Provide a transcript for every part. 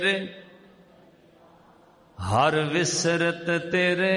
हर विसरत तेरे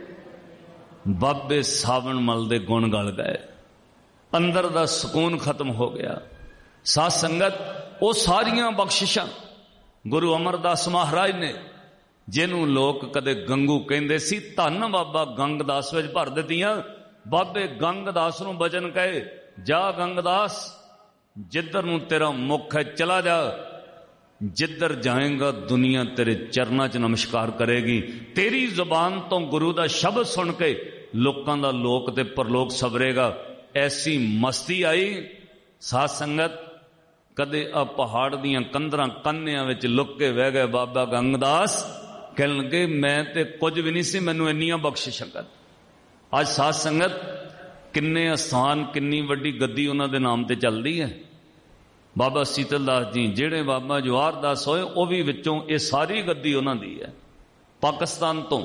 बाबे सावन मल दे गुण गल गए, अंदर दा सुकून खत्म हो गया। साध संगत वो सारियां बख्शिशां गुरु अमरदास महाराज ने, जिन्हों लोग कदे गंगू कहते सी, धन बाबा गंगदास विच भर दित्तियां। बाबे गंगदास नूं बचन कहे, जा गंगदास जिधर नूं तेरा मुख है चला जा, जिधर जाएगा दुनिया तेरे चरणों च नमस्कार करेगी। तेरी जुबान तो गुरु का शब्द सुन के लोगों का लोक ते परलोक सवरेगा। ऐसी मस्ती आई साध संगत, कदे आ पहाड़ दियां कंधरां कन्नियां विच लुक के बह गए बाबा गंगदास, कहन लगे मैं ते कुछ भी नहीं सी, मैनूं इन्नियां बख्शिशां कर। अज साध संगत किन्ने अस्थान, किन्नी वड्डी गद्दी उन्हां दे नाम ते चलदी है। बाबा शीतल दास जी जेड़े बाबा जवाहर दास होए, वह भी विचों ये सारी गद्दी उन्हां दी है। पाकिस्तान तो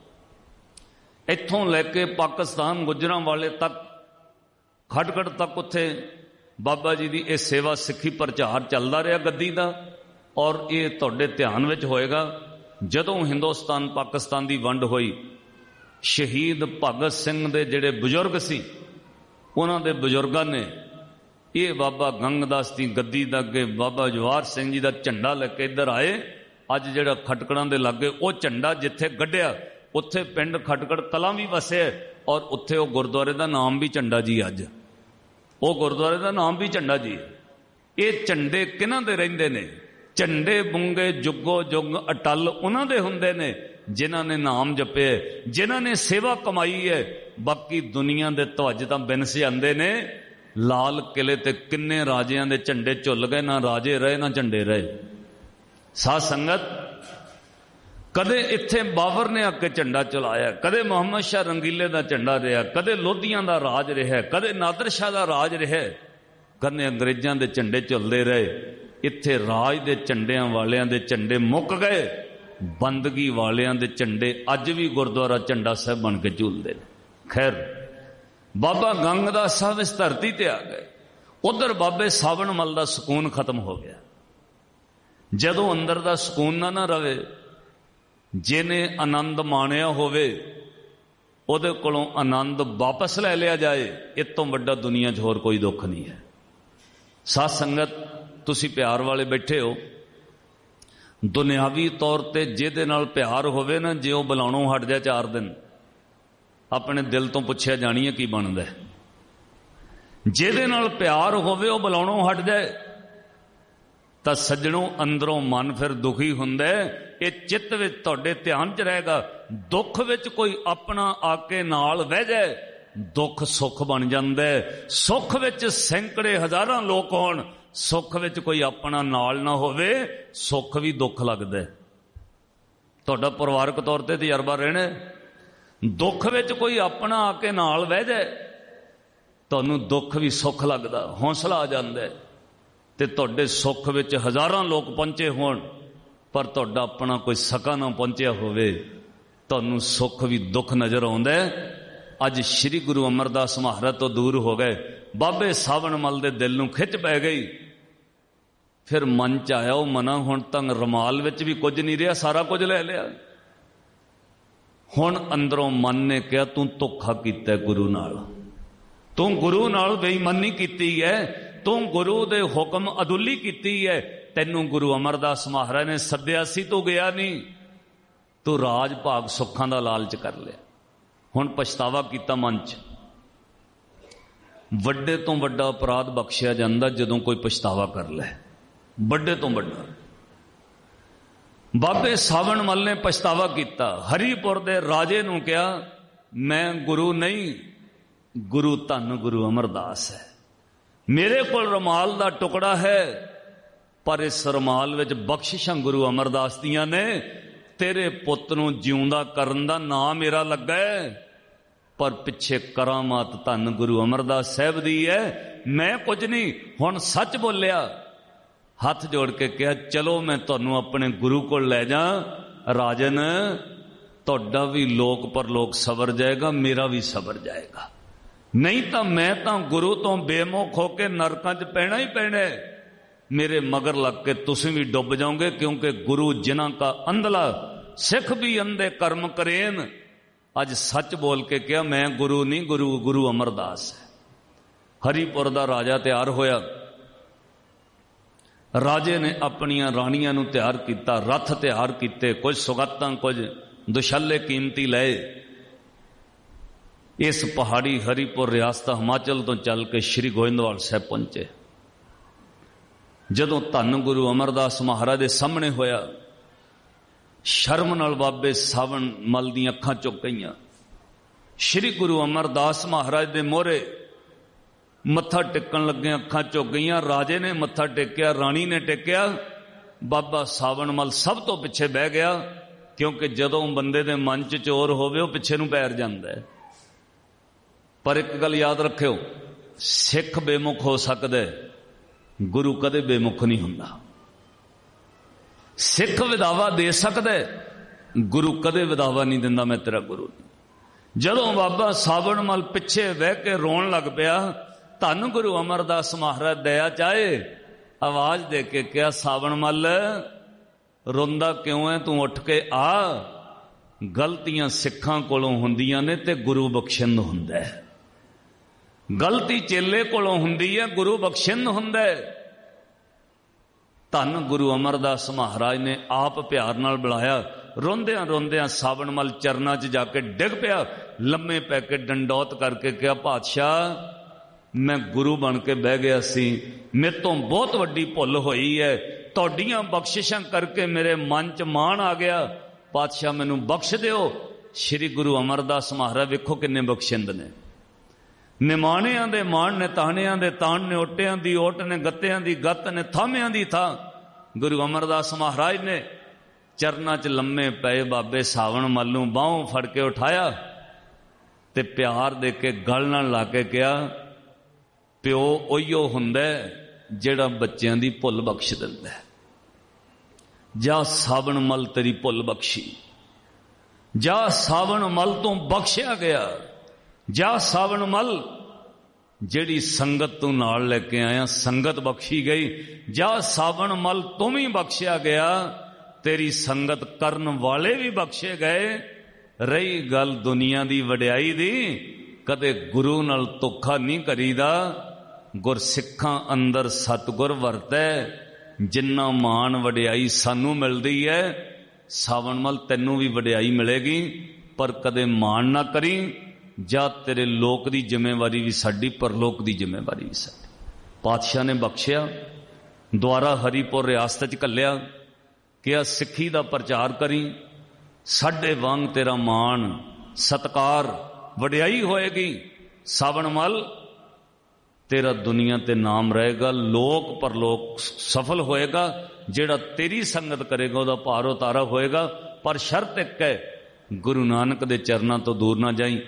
इत्थों लैके पाकिस्तान गुजरांवाले तक, खटखड़ तक उत्थे बाबा जी की यह सेवा सिक्खी प्रचार चलता रहा गद्दी का। और ये तुहाडे ध्यान विच होएगा, जदों हिंदुस्तान पाकिस्तान की वंड होई, शहीद भगत सिंह दे जेड़े बुजुर्ग सी, उन्हां दे बुजुर्गां ने ये बाबा गंगदास की गद्दी दा अगे बाबा जवाहर सिंह जी का झंडा लेके इधर आए। अज जिहड़ा खटकड़ां दे लागे वो झंडा जिथे गड्ढिया, उत्थे पिंड खटकड़ कलां भी वसे, और उत्थे वो गुरुद्वारे का नाम भी झंडा जी। अज वो गुरुद्वारे का नाम भी झंडा जी। ये झंडे किन्हां दे रहिंदे ने? झंडे बुंगे जुगो जुग अटल उन्हां दे हुंदे ने, जिन्हां ने नाम जपे, जिन्हां ने सेवा कमाई है। बाकी दुनिया दे ध्वज तां बिन सजांदे ने। लाल किले ते किन्ने राजियां दे झंडे झुल गए, ना राजे रहे ना झंडे रहे। साध संगत कदे इत्थे बाबर ने आके झंडा चलाया, कदे मुहम्मद शाह रंगीले का झंडा रहा, कदे लोधियां का राज रहा, कदे नादर शाह का राज रहा, कदे अंग्रेजां दे झंडे झुलते रहे। इत्थे राज दे झंडियां वालियां दे झंडे मुक गए, बंदगी वालियां दे झंडे अज भी गुरुद्वारा झंडा साहब बन के झूलते हैं। खैर बाबा गंगदास साहब इस धरती ते आ गए, उधर बाबे सावन मल का सुकून खत्म हो गया। जदों अंदर का सुकून ना रहे, जिन्हें आनंद माणिया होवे उहदे कोलों आनंद वापस ले लिया जाए, इस तो वड्डा दुनिया च होर कोई दुख नहीं है। साध संगत तुसी प्यार वाले बैठे हो, दुनियावी तौर पर जिहदे नाल प्यार होवे ना, जे वो बुलाणों हट जाए 4 दिन, अपने दिल तो पुछया जानिए की बनदा है। जिहदे नाल प्यार होवे वो बुलाणों हट जाए तां सज्जणों अंदरों मन फिर दुखी हुंदा है। ये चित्त विच तुहाडे ध्यान च रहेगा। दुख विच कोई अपना आके नाल बह जाए, दुख सुख बन जांदा है। सुख विच सैकड़े हजारां लोग होण, सुख विच कोई अपना नाल ना होवे, सुख भी दुख लगदा है। तुहाडा परिवारक तौर ते तजर्बा रहना। दुख विच कोई अपना आके नाल बह जाए, तुहानूं दुख भी सुख लगदा, हौसला आ जांदा है। ते तुहाडे सुख विच हजारां लोग पहुंचे होण, पर तुहाडा अपना कोई सका ना पहुंचिया होवे, तुहानूं सुख भी दुख नजर आउंदा है। अज श्री गुरु अमरदास महाराज तो दूर हो गए, बाबे सावन मल दे दिल नूं खिच पै गई। फिर मन च आया वो मना हुण तां रमाल विच भी कुछ नहीं रहा, सारा कुछ ले लिया। हुण अंदरों मन ने कहा तू धोखा कीता गुरु नाल, तू गुरु नाल बेईमानी कीती है, तू गुरु दे हुक्म अदुली कीती है। तैनूं गुरु अमरदास महाराज ने सद्या सी, तू गया नहीं, तू राज भाग सुखां दा लालच कर लिया। हुण पछतावा कीता मन च। वड्डे तो वड्डा अपराध बख्शिया जांदा जदों कोई पछतावा कर ले, वड्डे तो वड्डा। बाबे सावन मल ने पछतावा किया। हरीपुर दे राजे नूं कहा मैं गुरु नहीं, गुरु धन गुरु अमरदास है। मेरे कोल रमाल दा टुकड़ा है, पर इस रमाल विच बख्शिशां गुरु अमरदास दियां ने। तेरे पुत नूं जिउंदा करन दा नाम मेरा लगा है, पर पिछे करामात धन गुरु अमरदास साहब दी है। मैं कुछ नहीं, हुण सच बोलिया। हाथ जोड़ के कहा चलो मैं तुहानूं अपने गुरु को ले जा। राजन तुहाडा भी लोक परलोक सवर जाएगा, मेरा भी सवर जाएगा। नहीं तो मैं तो गुरु तो बेमुख होके नरकां च पैना ही पैना। मेरे मगर लग के तुसीं भी डुब जाओगे, क्योंकि गुरु जिन्हां का अंधला सिख भी अंधे कर्म करेन। अज सच बोल के क्या, मैं गुरु नहीं, गुरु अमरदास है। हरिपुर दा राजा तैयार होया। राजे ने अपनियां राणियां नूं तैयार किया, रथ तैयार किए, कुछ सुगातां कुछ दुशाले कीमती लए। इस पहाड़ी हरिपुर रियासत हिमाचल तो चल के श्री गोविंदवाल साहब पहुंचे। जदों धन गुरु अमरदास महाराज के सामने होया, शर्म नाल बाबे सावण मल दी अखां चुक गईयां। श्री गुरु अमरदास महाराज दे मोहरे मत्था टेकन लगे, अखां चुक गईयां। राजे ने मत्था टेकिया, राणी ने टेकिया, बाबा सावण मल सब तो पिछे बह गया, क्योंकि जदों बंदे दे मन च चोर होवे वो पिछे नूं पैर जांदा है। पर एक गल याद रखियो, सिख बेमुख हो सकदा है, गुरु कदे बेमुख नहीं हुंदा। सिख विदावा दे सकदा है, गुरु कदे विदावा नहीं दिंदा, मैं तेरा गुरु। जदों बाबा सावण मल पिछे बह के रोन लग पिया, धन गुरु अमरदास महाराज दया चाहे आवाज दे के क्या, सावण मल रोंदा क्यों है, तू उठ के आ। गलतियां सिखां कोलों हुंदियां ने ते गुरु बख्शिंद हुंदा है। गलती चेले कोलों हुंदी है, गुरु बख्शिंद हुंदा है। धन गुरु अमरदास महाराज ने आप प्यार नाल बुलाया। रोंदियां रोंदियां सावण मल चरना च जाके डिग पिया, लम्मे पै के डंडौत करके कहा, पातशाह मैं गुरु बन के बह गया सी, मेरे तो बहुत वड्डी भुल होई है, तुहाडीआं बख्शिशां करके मेरे मन च मान आ गया, पातशाह मैनू बख्श दिओ। श्री गुरु अमरदास महाराज वेखो किन्ने बख्शिंद ने। निमाणियां दे मान ने, ताहणियां दे ताण ने, ओटियां दी ओट ने, गत्तियां दी गत्त ने, थामियां दी था। गुरु अमरदास महाराज ने चरना च लम्मे पे बाबे सावण मल नूं बाहों फड़ के उठाया ते प्यार दे के गल नाल ला के कहा, प्यो उहिओ हुंदा जिहड़ा बच्चों की भुल बख्श दिंदा है। जा सावण मल तेरी भुल बख्शी, जा सावण मल तो बख्शिया गया, जा सावण मल जिहड़ी संगत तू नाल लेके आया संगत बख्शी गई, जा सावण मल तुम ही बख्शिया गया, तेरी संगत करन वाले भी बख्शे गए। रही गल दुनिया दी वड्याई दी, कदे गुरु नाल धोखा नहीं करीदा। गुरसिखां अंदर सतगुर वरतै, जिन्ना मान वड्याई सानू मिलदी है, सावण मल तैनू भी वड्याई मिलेगी। पर कदे मान ना करी, जा तेरे लोक दी जिम्मेवारी भी साडी, परलोक दी जिम्मेवारी भी साडी। पातशाह ने बख्शिया, द्वारा हरिपुर रियासत च घल्लिया, क्या सिक्खी दा प्रचार करी, साडे वांग तेरा मान सत्कार वड्याई होएगी। सावण मल तेरा दुनिया ते नाम रहेगा, लोक परलोक सफल होएगा। जेड़ा तेरी संगत करेगा वह भार उतारा होएगा। पर शर्त एक है, गुरु नानक दे चरना तो दूर ना जाई।